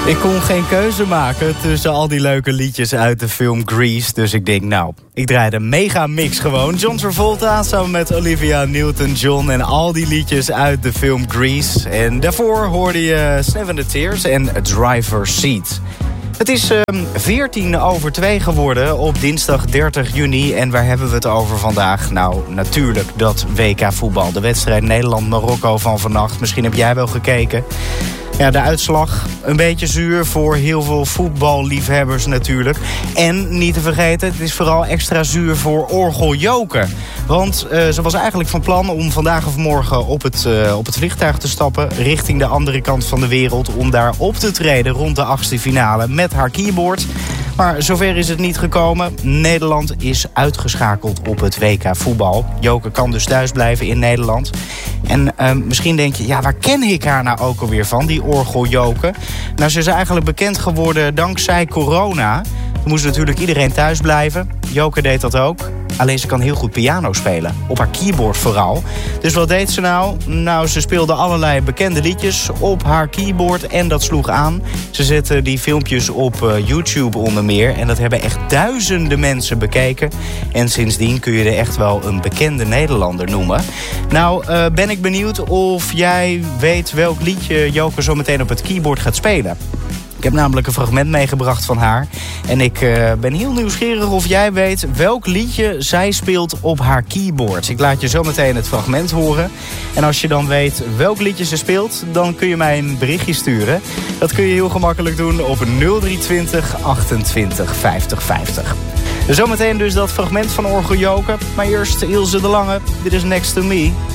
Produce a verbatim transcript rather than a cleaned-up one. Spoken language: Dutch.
Ik kon geen keuze maken tussen al die leuke liedjes uit de film Grease. Dus ik denk, nou, ik draai de mega mix gewoon. John Travolta samen met Olivia Newton-John en al die liedjes uit de film Grease. En daarvoor hoorde je Seven the Tears en Driver's Seat. Het is um, veertien over twee geworden op dinsdag dertig juni. En waar hebben we het over vandaag? Nou, natuurlijk dat W K voetbal. De wedstrijd Nederland-Marokko van vannacht. Misschien heb jij wel gekeken. Ja, de uitslag een beetje zuur voor heel veel voetballiefhebbers natuurlijk. En niet te vergeten, het is vooral extra zuur voor Orgel Joke. Want uh, ze was eigenlijk van plan om vandaag of morgen op het, uh, op het vliegtuig te stappen richting de andere kant van de wereld om daar op te treden rond de achtste finale met haar keyboard. Maar zover is het niet gekomen. Nederland is uitgeschakeld op het W K voetbal. Joke kan dus thuis blijven in Nederland. En uh, misschien denk je, ja, waar ken ik haar nou ook alweer van, die Orgel Joke? Nou, ze is eigenlijk bekend geworden dankzij corona. Er moest natuurlijk iedereen thuis blijven. Joke deed dat ook. Alleen ze kan heel goed piano spelen. Op haar keyboard vooral. Dus wat deed ze nou? Nou, ze speelde allerlei bekende liedjes op haar keyboard en dat sloeg aan. Ze zette die filmpjes op uh, YouTube onder meer. En dat hebben echt duizenden mensen bekeken. En sindsdien kun je er echt wel een bekende Nederlander noemen. Nou, uh, ben ik benieuwd of jij weet welk liedje Joke zo meteen op het keyboard gaat spelen. Ik heb namelijk een fragment meegebracht van haar. En ik uh, ben heel nieuwsgierig of jij weet welk liedje zij speelt op haar keyboard. Ik laat je zo meteen het fragment horen. En als je dan weet welk liedje ze speelt, dan kun je mij een berichtje sturen. Dat kun je heel gemakkelijk doen op nul drie twintig achtentwintig vijftig vijftig. Zometeen dus dat fragment van Orgel Joke. Maar eerst Ilse de Lange. Dit is Next to Me.